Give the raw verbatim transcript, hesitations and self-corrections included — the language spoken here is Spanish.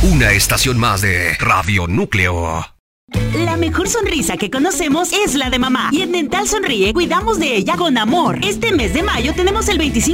Una estación más de Radio Núcleo. La mejor sonrisa que conocemos es la de mamá. Y en Dental Sonríe cuidamos de ella con amor. Este mes de mayo tenemos el veinticinco